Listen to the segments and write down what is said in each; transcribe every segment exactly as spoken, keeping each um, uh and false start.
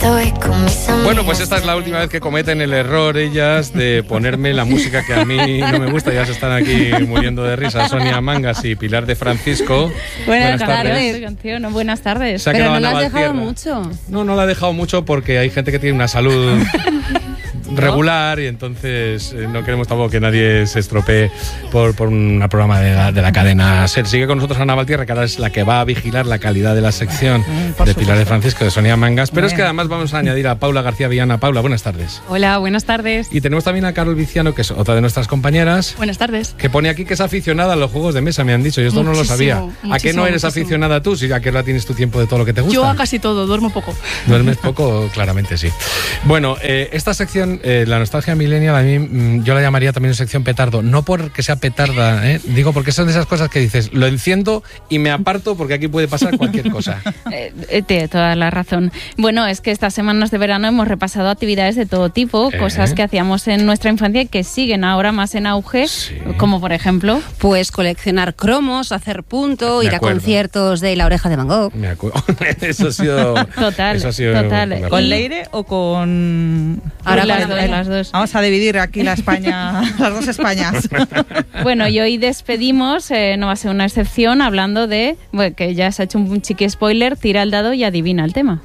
estoy con mis amigas. Bueno, pues esta es la última vez que cometen el error ellas de ponerme la música que a mí no me gusta. Ya se están aquí muriendo de risa Sonia Mangas y Pilar de Francisco. Buenas, Buenas tardes. tardes. Buenas tardes. Se ha Pero quedado no la has Navaltierra. dejado mucho. No, no la he dejado mucho porque hay gente que tiene una salud regular y entonces eh, no queremos tampoco que nadie se estropee por, por un programa de la, de la cadena SER. Sigue con nosotros Ana Valtierra, que ahora es la que va a vigilar la calidad de la sección Mm, de Pilar de Francisco, de Sonia Mangas. Pero Bien. es que además vamos a añadir a Paula García Villana. Paula, buenas tardes. Hola, buenas tardes. Y tenemos también a Carol Viciano, que es otra de nuestras compañeras, Buenas tardes. que pone aquí que es aficionada a los juegos de mesa, me han dicho. Yo esto no lo sabía. ¿A qué muchísimo, no eres muchísimo. aficionada tú? Si a qué hora tienes tu tiempo de todo lo que te gusta. Yo a casi todo, duermo poco. ¿Duermes poco? Claramente sí. Bueno, eh, esta sección, eh, la nostalgia millennial, a mí mm, yo la llamaría también una sección petardo. No porque sea petarda, ¿eh? Digo porque son de esas cosas que dices, lo enciendo y me aparto porque aquí puede pasar cualquier cosa. Eh, eh, Tiene toda la razón. Bueno, es que estas semanas de verano hemos repasado actividades de todo tipo, Eh. cosas que hacíamos en nuestra infancia y que siguen ahora más en auge, Sí. como por ejemplo... Pues coleccionar cromos, hacer punto, Me ir a acuerdo. conciertos de La Oreja de Van Gogh. Me acuerdo. Eso ha sido... Total, eso ha sido total. me acuerdo. ¿Con Leire o con...? Ahora las con dos, Leire. las dos. Vamos a dividir aquí la España, las dos Españas. Bueno, y hoy despedimos, eh, no va a ser una excepción, hablando de, bueno, que ya se ha hecho un chiqui spoiler, tira el dado y adivina el tema.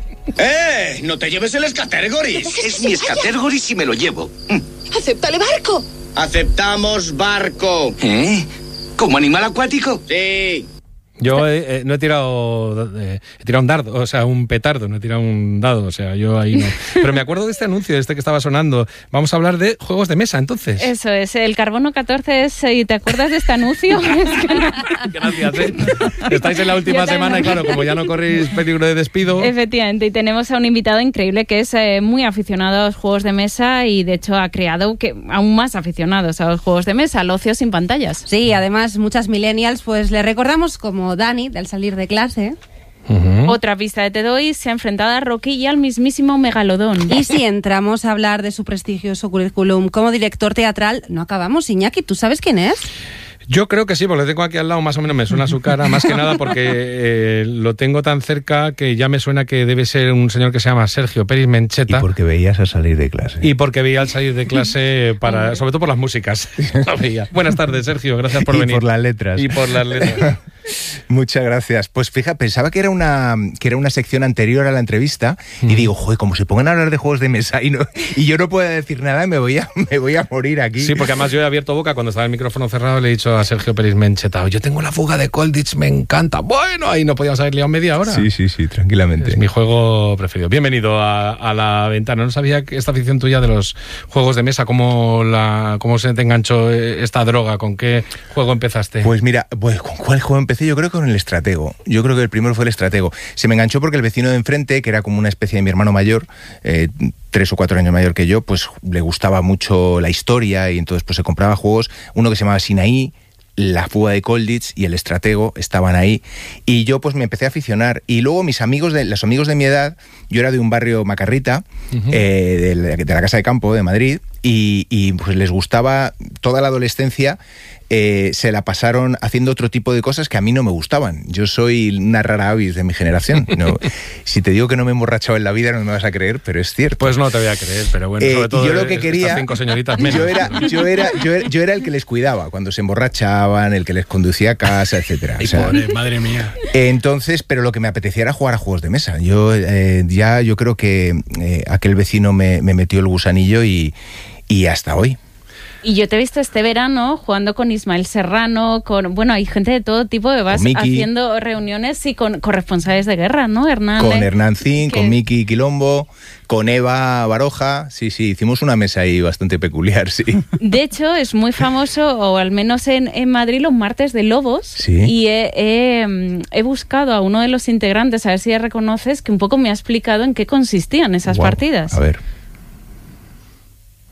¡Eh! ¡No te lleves el escatergoris! Es mi escatergoris y me lo llevo. ¡Acéptale barco! ¡Aceptamos barco! ¿Eh? ¿Como animal acuático? Sí. Yo eh, eh, no he tirado eh, he tirado un dardo, o sea, un petardo, no he tirado un dado, o sea, yo ahí no. Pero me acuerdo de este anuncio, este que estaba sonando. Vamos a hablar de juegos de mesa, entonces. Eso es, el carbono catorce es, ¿y te acuerdas de este anuncio? Es que no. Gracias, ¿eh? Estáis en la última Yo también. semana y claro, como ya no corréis peligro de despido. Efectivamente, y tenemos a un invitado increíble que es eh, muy aficionado a los juegos de mesa y de hecho ha creado que aún más aficionados a los juegos de mesa, al ocio sin pantallas. Sí, además muchas millennials pues le recordamos como Dani del salir de clase. Uh-huh. Otra pista de te doy, se ha enfrentado a Rocky y al mismísimo Megalodón. Y si entramos a hablar de su prestigioso currículum como director teatral, no acabamos. Iñaki, ¿tú sabes quién es? Yo creo que sí, porque lo tengo aquí al lado, más o menos me suena su cara, más que nada porque eh, lo tengo tan cerca que ya me suena que debe ser un señor que se llama Sergio Peris Mencheta. Y porque veías a salir de clase. Y porque veía al salir de clase, para, sobre todo por las músicas. Lo veía. Buenas tardes, Sergio, gracias por y venir. por las letras. Y por las letras. Muchas gracias. Pues fija, pensaba que era una que era una sección anterior a la entrevista y digo, joder, como se pongan a hablar de juegos de mesa y no y yo no puedo decir nada, me voy a me voy a morir aquí. Sí, porque además yo he abierto boca cuando estaba el micrófono cerrado, le he dicho a Sergio Peris Mencheta, yo tengo la fuga de Colditch, me encanta. Bueno, ahí no podíamos haber liado media hora. Sí, sí, sí, tranquilamente. Es mi juego preferido. Bienvenido a, a La Ventana. No sabía que esta afición tuya de los juegos de mesa, cómo, la, cómo se te enganchó esta droga, con qué juego empezaste. Pues mira, pues, ¿con cuál juego empecé? Yo creo que con el estratego. Yo creo que el primero fue el estratego. Se me enganchó porque el vecino de enfrente, que era como una especie de mi hermano mayor, eh, tres o cuatro años mayor que yo, pues le gustaba mucho la historia y entonces pues se compraba juegos. Uno que se llamaba Sinaí, la fuga de Colditch y el estratego estaban ahí y yo pues me empecé a aficionar y luego mis amigos de los amigos de mi edad, yo era de un barrio Macarrita, uh-huh. eh, de, la, de la Casa de Campo de Madrid y, y pues les gustaba toda la adolescencia. Eh, se la pasaron haciendo otro tipo de cosas que a mí no me gustaban. Yo soy una rara avis de mi generación. No, si te digo que no me he emborrachado en la vida no me vas a creer, pero es cierto. Pues no te voy a creer, pero bueno, eh, sobre todo yo lo que quería, estas cinco señoritas menos. Yo era, yo, era, yo, era, yo era el que les cuidaba cuando se emborrachaban, el que les conducía a casa, etcétera. Ay, o sea, pobre, madre mía. Entonces, pero lo que me apetecía era jugar a juegos de mesa. Yo eh, ya yo creo que eh, aquel vecino me, me metió el gusanillo y, y hasta hoy. Y yo te he visto este verano jugando con Ismael Serrano, con bueno, hay gente de todo tipo que vas haciendo reuniones y con corresponsales de guerra, ¿no? Hernán. Con Hernán Zin, que... con Miki Quilombo, con Eva Baroja, sí, sí, hicimos una mesa ahí bastante peculiar, sí. De hecho, es muy famoso, o al menos en, en Madrid, los martes de Lobos, sí. Y he, he, he buscado a uno de los integrantes, a ver si ya reconoces, que un poco me ha explicado en qué consistían esas wow. partidas. A ver.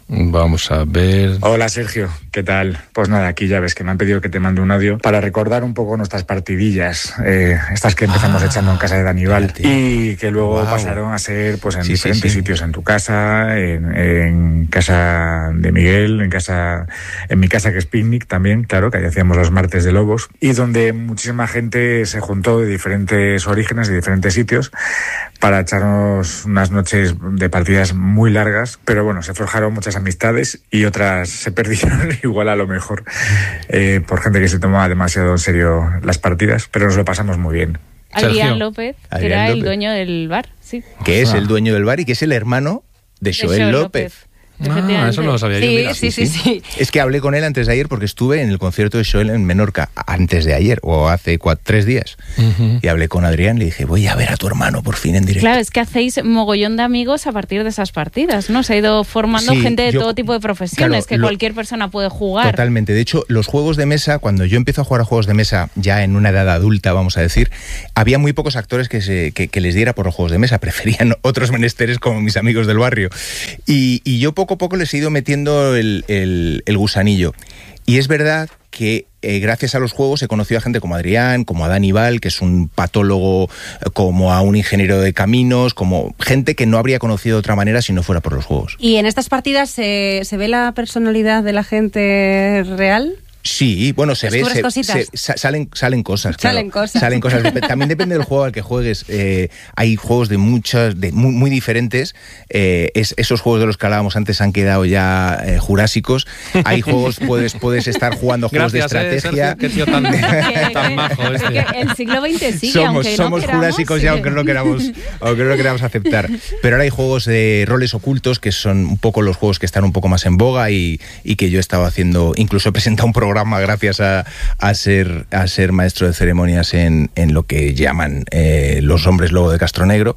Vamos a ver. Hola Sergio, ¿qué tal? Pues nada, aquí ya ves que me han pedido que te mande un audio para recordar un poco nuestras partidillas, eh, estas que empezamos ah, echando en casa de Daníbal y que luego wow. pasaron a ser pues en sí, diferentes sí, sí. sitios, en tu casa, en, en casa de Miguel, en casa, en mi casa que es Picnic también, claro, que ahí hacíamos los martes de lobos, y donde muchísima gente se juntó de diferentes orígenes, de diferentes sitios, para echarnos unas noches de partidas muy largas, pero bueno, se forjaron muchas amistades y otras se perdieron igual a lo mejor eh, por gente que se tomaba demasiado en serio las partidas, pero nos lo pasamos muy bien. Adrián López, que Adrián era López. El dueño del bar, sí. Que es el dueño del bar y que es el hermano de Joel, de Joel López. López. Ah, eso no lo sabía sí, yo. Mira. Sí, sí, sí, sí. Es que hablé con él antes de ayer porque estuve en el concierto de Joel en Menorca antes de ayer o hace cuatro, tres días. Uh-huh. Y hablé con Adrián y le dije, voy a ver a tu hermano por fin en directo. Claro, es que hacéis mogollón de amigos a partir de esas partidas, ¿no? Se ha ido formando sí, gente de yo, todo tipo de profesiones, claro, que lo, cualquier persona puede jugar. Totalmente. De hecho, los juegos de mesa, cuando yo empiezo a jugar a juegos de mesa ya en una edad adulta, vamos a decir, había muy pocos actores que, se, que, que les diera por los juegos de mesa. Preferían otros menesteres como mis amigos del barrio. Y, y yo poco a poco les he ido metiendo El, el, el gusanillo. Y es verdad que eh, gracias a los juegos he conocido a gente como Adrián, como a Dani Val, que es un patólogo, como a un ingeniero de caminos, como gente que no habría conocido de otra manera si no fuera por los juegos. ¿Y en estas partidas se, se ve la personalidad de la gente real? Sí, bueno, se ve, se, se, salen, salen cosas. Claro. Salen cosas. Salen cosas. También depende del juego al que juegues. Eh, hay juegos de muchas, de muy, muy diferentes. Eh, es, esos juegos de los que hablábamos antes han quedado ya eh, jurásicos. Hay juegos, puedes, puedes estar jugando juegos Gracias, de estrategia. Eh, Sergio, qué tío tan, tan majo este. El siglo veinte sigue, somos, aunque somos no queramos, jurásicos sí. ya, aunque no queramos, aunque no queramos aceptar. Pero ahora hay juegos de roles ocultos que son un poco los juegos que están un poco más en boga y, y que yo he estado haciendo. Incluso he presentado un programa gracias a A, a, ser, a ser maestro de ceremonias en, en lo que llaman eh, los hombres lobo de Castronegro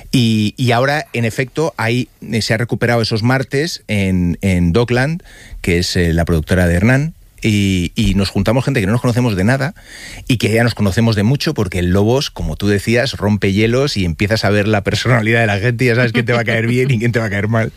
y, y ahora en efecto hay, se ha recuperado esos martes en, en Dockland, que es eh, la productora de Hernán. Y, y nos juntamos gente que no nos conocemos de nada y que ya nos conocemos de mucho porque el Lobos, como tú decías, rompe hielos y empiezas a ver la personalidad de la gente y ya sabes quién te va a caer bien y quién te va a caer mal.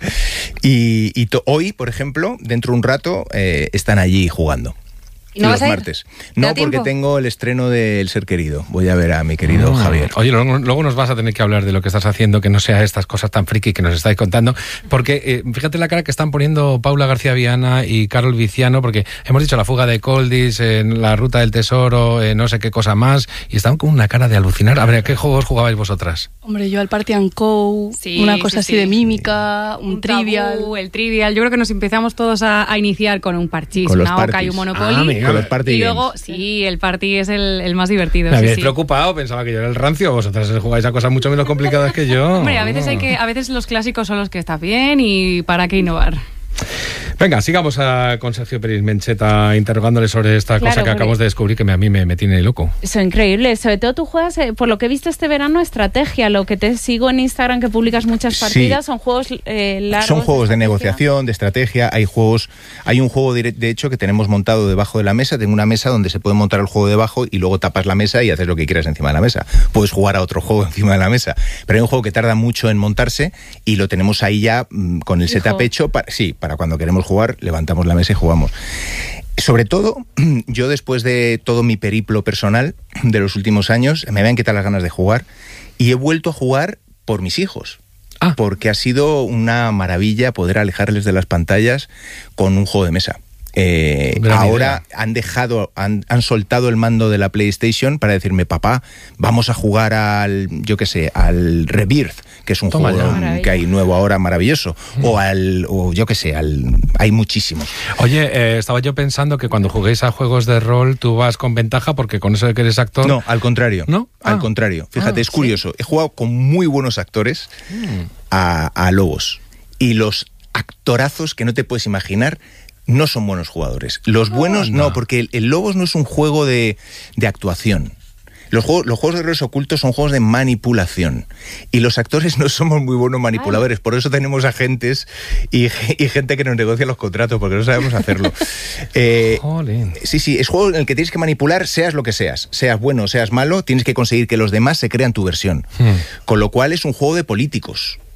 Y, y to, hoy, por ejemplo, dentro de un rato, eh, están allí jugando. ¿Y no los vas a ir? martes. No, porque tiempo? Tengo el estreno de El Ser Querido. Voy a ver a mi querido ah. Javier. Oye, luego, luego nos vas a tener que hablar de lo que estás haciendo, que no sea estas cosas tan friki que nos estáis contando, porque eh, fíjate la cara que están poniendo Paula García Viana y Carol Viciano, porque hemos dicho La fuga de Coldis, en La ruta del tesoro, eh, no sé qué cosa más, y están con una cara de alucinar. A ver, ¿a qué juegos jugabais vosotras? Hombre, yo al Party and Co, sí, una cosa sí, así sí. de mímica, un, un trivial. Tabú, el trivial. Yo creo que nos empezamos todos a, a iniciar con un parchís, con una oca y un Monopoly. Ah, con los party y luego, sí, el party es el, el más divertido. Me habéis sí, sí. preocupado, pensaba que yo era el rancio, vosotras jugáis a cosas mucho menos complicadas que yo. Hombre, a veces hay que, a veces los clásicos son los que están bien y para qué innovar. Venga, sigamos a, con Sergio Peris Mencheta interrogándole sobre esta claro, cosa que acabamos de descubrir que me, a mí me, me tiene loco. Eso es increíble. Sobre todo tú juegas, eh, por lo que he visto este verano, estrategia. Lo que te sigo en Instagram, que publicas muchas partidas, sí. son juegos eh, largos. Son juegos de, de negociación, de estrategia. Hay juegos, hay un juego de, de hecho que tenemos montado debajo de la mesa. Tengo una mesa donde se puede montar el juego debajo y luego tapas la mesa y haces lo que quieras encima de la mesa. Puedes jugar a otro juego encima de la mesa. Pero hay un juego que tarda mucho en montarse y lo tenemos ahí ya mmm, con el Hijo. setup hecho. Para, sí, para cuando queremos jugar, levantamos la mesa y jugamos. Sobre todo, yo después de todo mi periplo personal de los últimos años, me habían quitado las ganas de jugar y he vuelto a jugar por mis hijos. Ah. Porque ha sido una maravilla poder alejarles de las pantallas con un juego de mesa. Eh, ahora idea. han dejado, han, han soltado el mando de la PlayStation para decirme, papá, vamos a jugar al, yo qué sé, al Rebirth, que es un Toma juego ya. que hay nuevo ahora maravilloso, mm. o al, o yo qué sé, al, hay muchísimos. Oye, eh, estaba yo pensando que cuando juguéis a juegos de rol tú vas con ventaja porque con eso de que eres actor. No, al contrario. ¿No? Al ah. contrario. Fíjate, ah, es curioso. ¿sí? He jugado con muy buenos actores mm. a, a Lobos y los actorazos que no te puedes imaginar no son buenos jugadores. Los buenos oh, no. no, porque el, el Lobos no es un juego de, de actuación. Los juegos, los juegos de roles ocultos son juegos de manipulación. Y los actores no somos muy buenos manipuladores. Por eso tenemos agentes y, y gente que nos negocia los contratos, porque no sabemos hacerlo. eh, sí, sí, es juego en el que tienes que manipular, seas lo que seas. Seas bueno o seas malo, tienes que conseguir que los demás se crean tu versión. Hmm. Con lo cual es un juego de políticos.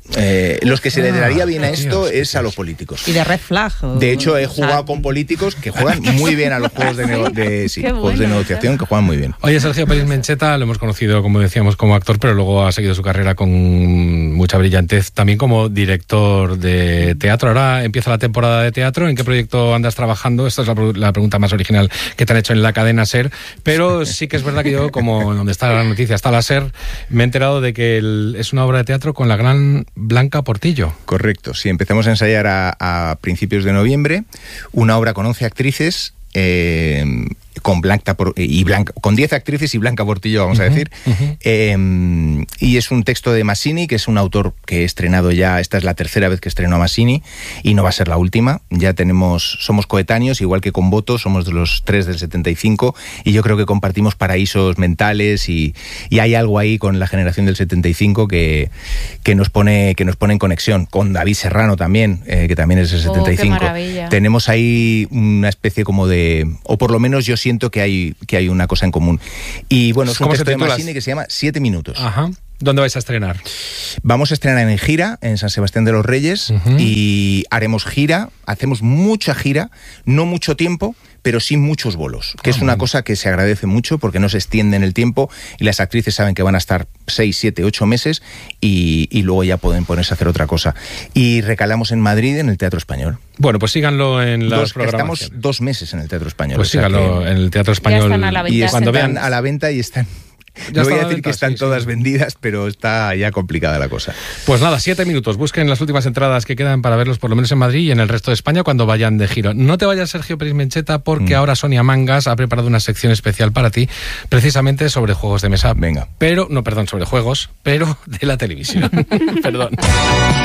Eh, los que se le daría bien a esto es a los políticos. Y de Red Flag. O, de hecho, he jugado o sea, con políticos que juegan muy bien a los juegos de, nego de, sí, juegos bueno, de negociación, que juegan muy bien. Oye, Sergio Pérez Mencheta, lo hemos conocido, como decíamos, como actor, pero luego ha seguido su carrera con mucha brillantez, también como director de teatro. Ahora empieza la temporada de teatro. ¿En qué proyecto andas trabajando? Esta es la, la pregunta más original que te han hecho en la cadena SER, pero sí que es verdad que yo, como donde está la noticia, está la SER, me he enterado de que el, es una obra de teatro con la gran Blanca Portillo. Correcto, sí, empezamos a ensayar a, a principios de noviembre, una obra con once actrices, eh, con Blanca y Blanca, con diez actrices y Blanca Portillo, vamos uh-huh, a decir. Uh-huh. eh, y es un texto de Masini, que es un autor que he estrenado ya, esta es la tercera vez que estreno a Masini, y no va a ser la última. Ya tenemos, somos coetáneos, igual que con Boto, somos de los tres del setenta y cinco, y yo creo que compartimos paraísos mentales, y, y hay algo ahí con la generación del setenta y cinco que, que, nos, pone, que nos pone en conexión. Con David Serrano también, eh, que también es del setenta y cinco. Oh, qué maravilla. Tenemos ahí una especie como de, o por lo menos yo siento que hay, que hay una cosa en común. Y bueno, es un texto de Masini que se llama Siete minutos. Ajá. ¿Dónde vais a estrenar? Vamos a estrenar en gira, en San Sebastián de los Reyes, uh-huh. y haremos gira, hacemos mucha gira, no mucho tiempo, pero sí muchos bolos, que oh, es una cosa que se agradece mucho porque no se extiende en el tiempo y las actrices saben que van a estar seis, siete, ocho meses y, y luego ya pueden ponerse a hacer otra cosa. Y recalamos en Madrid, en el Teatro Español. Bueno, pues síganlo en las dos, programaciones. Estamos dos meses en el Teatro Español. Pues o sea síganlo que, en el Teatro Español. Ya están a la venta. Y están cuando vean a la venta y están... Ya no voy a decir venta, que están sí, todas sí. vendidas, pero está ya complicada la cosa. Pues nada, siete minutos. Busquen las últimas entradas que quedan para verlos por lo menos en Madrid y en el resto de España cuando vayan de giro. No te vayas, Sergio Pérez Mencheta, porque mm. ahora Sonia Mangas ha preparado una sección especial para ti, precisamente sobre juegos de mesa. Venga. Pero, no, perdón, sobre juegos, pero de la televisión. Perdón.